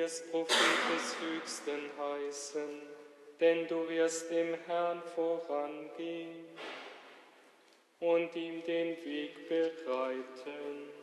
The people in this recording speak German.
wirst Prophet des Höchsten heißen, denn du wirst dem Herrn vorangehen und ihm den Weg bereiten.